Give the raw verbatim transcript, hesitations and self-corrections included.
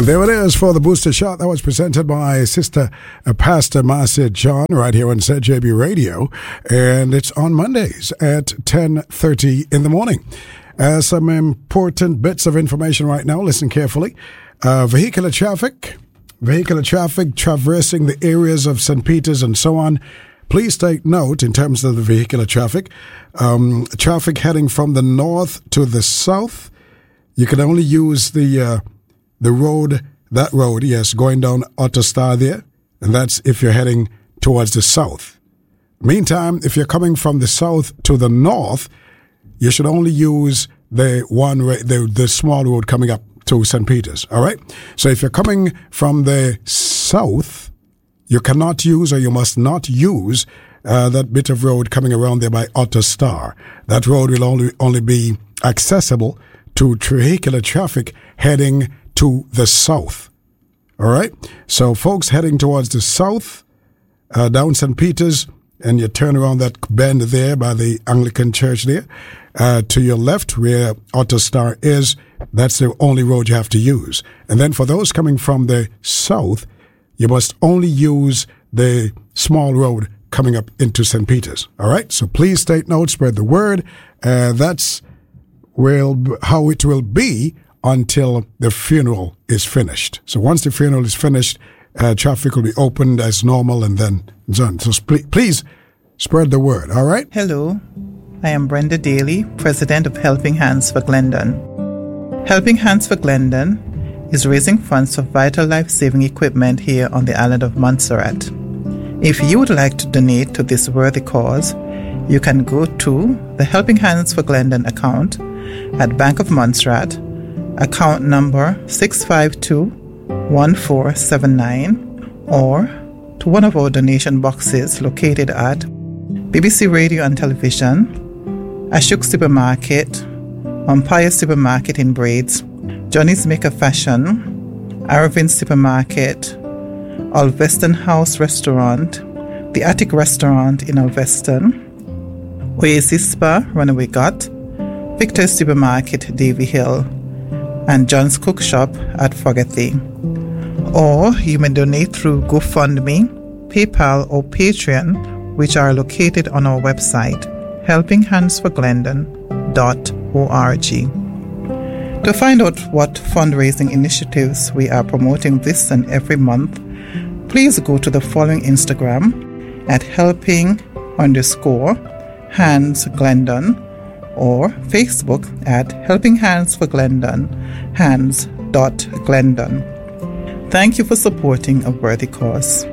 And there it is for the booster shot that was presented by Sister uh, Pastor Marcia John right here on Z J B Radio. And it's on Mondays at ten thirty in the morning. Uh, some important bits of information right now. Listen carefully. Uh, vehicular traffic, vehicular traffic traversing the areas of Saint Peter's and so on. Please take note in terms of the vehicular traffic. Um, traffic heading from the north to the south. You can only use the uh, the road, that road, yes, going down Autostar there. And that's if you're heading towards the south. Meantime, if you're coming from the south to the north, you should only use the one, the, the small road coming up to Saint Peter's. All right. So if you're coming from the south, you cannot use or you must not use uh, that bit of road coming around there by Autostar. That road will only only be accessible to vehicular traffic heading to the south. All right. So folks heading towards the south, uh, down Saint Peter's, and you turn around that bend there by the Anglican Church there, uh, to your left where Autostar is, that's the only road you have to use. And then for those coming from the south, you must only use the small road coming up into Saint Peter's. All right. So please take note, spread the word. Uh, that's will how it will be until the funeral is finished. So once the funeral is finished, uh, traffic will be opened as normal and then done. So sp- please spread the word. All right. Hello, I am Brenda Daly, President of Helping Hands for Glendon. Helping Hands for Glendon is raising funds for vital life-saving equipment here on the island of Montserrat. If you would like to donate to this worthy cause, you can go to the Helping Hands for Glendon account at Bank of Montserrat, account number six five two, one four seven nine, or to one of our donation boxes located at B B C Radio and Television, Ashok Supermarket, Umpire Supermarket in Braids, Johnny's Maker Fashion, Aravind Supermarket, Alveston House Restaurant, The Attic Restaurant in Alveston, Oasis Spa, Runaway Gut, Victor's Supermarket, Davy Hill, and John's Cook Shop at Fogarty. Or you may donate through GoFundMe, PayPal, or Patreon, which are located on our website, helping hands for glendon dot org. To find out what fundraising initiatives we are promoting this and every month, please go to the following Instagram at helping underscore hands glendon, or Facebook at Helping Hands for Glendon, hands dot glendon. Thank you for supporting a worthy cause.